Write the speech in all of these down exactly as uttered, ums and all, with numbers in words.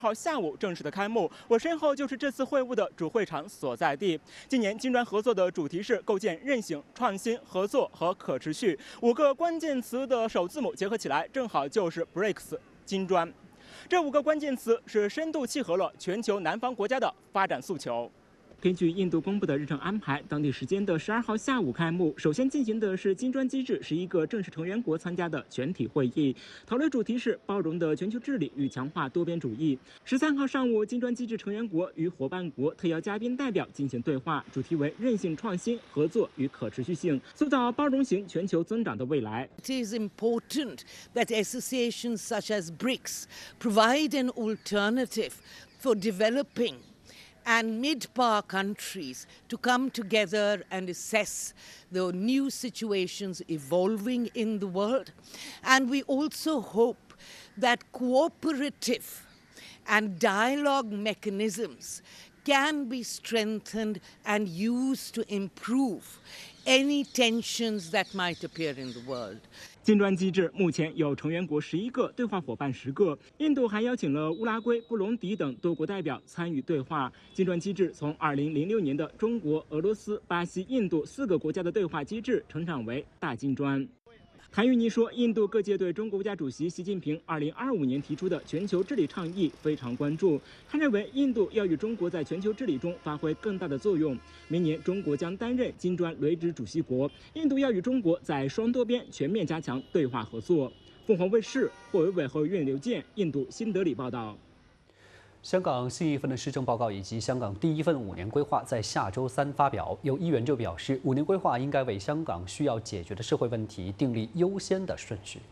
号下午正式的开幕，我身后就是这次会晤的主会场所在地。今年金砖合作的主题是构建韧性、创新、合作和可持续，五个关键词的首字母结合起来，正好就是 B R I C S 金砖。这五个关键词是深度契合了全球南方国家的发展诉求。 根据印度公布的日程安排，当地时间的十二号下午开幕。首先进行的是金砖机制十一个正式成员国参加的全体会议，讨论主题是包容的全球治理与强化多边主义。十三号上午，金砖机制成员国与伙伴国特邀嘉宾代表进行对话，主题为韧性创新、合作与可持续性，塑造包容型全球增长的未来。 It is important that associations such as B R I C S provide an alternative for developing and mid-power countries to come together and assess the new situations evolving in the world. And we also hope that cooperative and dialogue mechanisms can be strengthened and used to improve any tensions that might appear in the world. 金砖机制目前有成员国十一个，对话伙伴十个。印度还邀请了乌拉圭、布隆迪等多国代表参与对话。金砖机制从二零零六年的中国、俄罗斯、巴西、印度四个国家的对话机制成长为大金砖。 谭玉妮说，印度各界对中国国家主席习近平二零二五年提出的全球治理倡议非常关注。他认为，印度要与中国在全球治理中发挥更大的作用。明年，中国将担任金砖轮值主席国，印度要与中国在双多边全面加强对话合作。凤凰卫视霍伟伟和苑刘健，印度新德里报道。 香港新一份的施政报告以及香港第一份五年规划在下周三发表。有议员就表示，五年规划应该为香港需要解决的社会问题订立优先的顺序。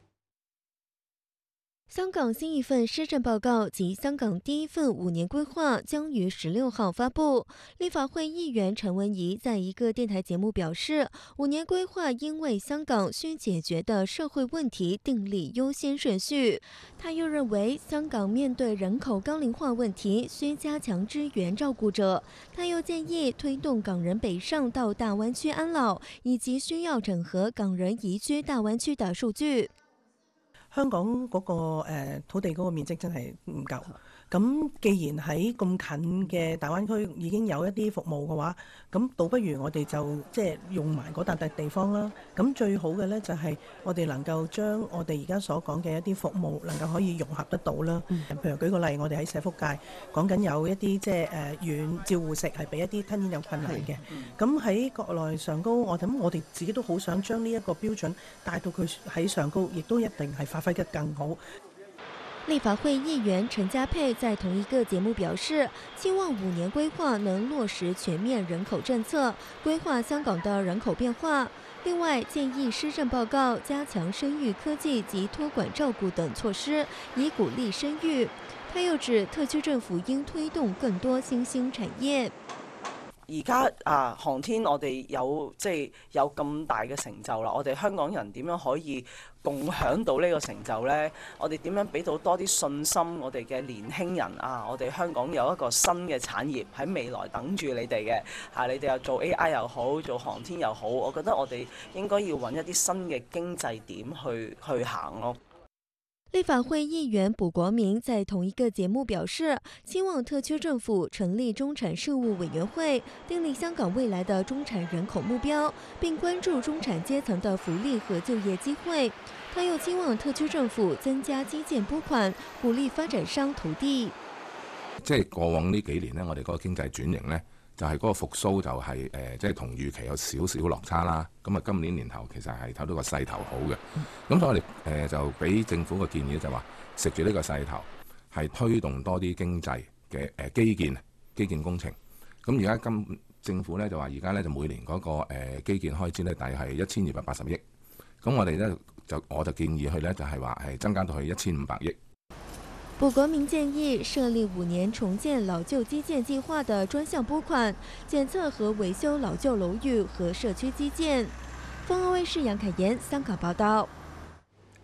香港新一份施政报告及香港第一份五年规划将于十六号发布。立法会议员陈文仪在一个电台节目表示，五年规划应为香港需解决的社会问题订立优先顺序。他又认为，香港面对人口高龄化问题，需加强支援照顾者。他又建议推动港人北上到大湾区安老，以及需要整合港人移居大灣區的數據。 香港嗰、那個、呃、土地嗰個面積真係唔夠，咁既然喺咁近嘅大灣區已經有一啲服務嘅話，咁倒不如我哋就即係用埋嗰笪地方啦。咁最好嘅咧就係我哋能夠將我哋而家所講嘅一啲服務能夠可以融合得到啦。嗯、譬如舉個例，我哋喺社福界講緊有一啲即係誒遠照護食係俾一啲吞嚥有困難嘅。咁喺、嗯、國內上高，我諗我哋自己都好想將呢一個標準帶到佢喺上高，亦都一定係發揮得更好。 立法会议员陈家佩在同一个节目表示，希望五年规划能落实全面人口政策，规划香港的人口变化。另外，建议施政报告加强生育科技及托管照顾等措施，以鼓励生育。他又指，特區政府應推動更多新興產業。 而家啊，航天我哋有即係有咁大嘅成就啦，我哋香港人點樣可以共享到呢個成就呢？我哋點樣俾到多啲信心我哋嘅年輕人啊？我哋香港有一個新嘅產業喺未來等住你哋嘅嚇，你哋又做 A I 又好，做航天又好，我覺得我哋應該要揾一啲新嘅經濟點去去行咯。 立法会议员卜国明在同一个节目表示，希望特区政府成立中产事务委员会，订立香港未来的中产人口目标，并关注中产阶层的福利和就业机会。他又希望特區政府增加基建撥款，鼓勵發展商投地。 即係過往呢幾年呢，我哋嗰個經濟轉型呢，就係、是、嗰個復甦就係、是、誒、呃，即係同預期有少少落差啦。咁啊，今年年頭其實係睇到個勢頭好嘅。咁所以我哋誒、呃、就俾政府個建議就話，食住呢個勢頭係推動多啲經濟嘅誒、呃、基建基建工程。咁而家今政府咧就話，而家咧就每年嗰、那個、呃、基建開支咧大約係一千二百八十億。咁我哋咧就我就建議佢咧就係話係增加到去一千五百億。 卜國明建議設立五年重建老舊基建計劃的專項撥款，檢測和維修老舊樓宇和社區基建。鳳凰衛視楊凱妍香港報道。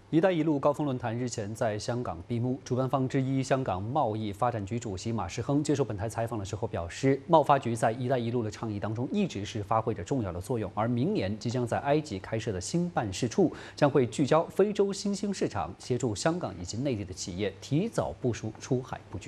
“一带一路”高峰论坛日前在香港闭幕，主办方之一香港贸易发展局主席马世亨接受本台采访的时候表示，贸发局在“一带一路”的倡议当中一直是发挥着重要的作用，而明年即将在埃及开设的新办事处将会聚焦非洲新兴市场，协助香港以及内地的企业提早部署出海布局。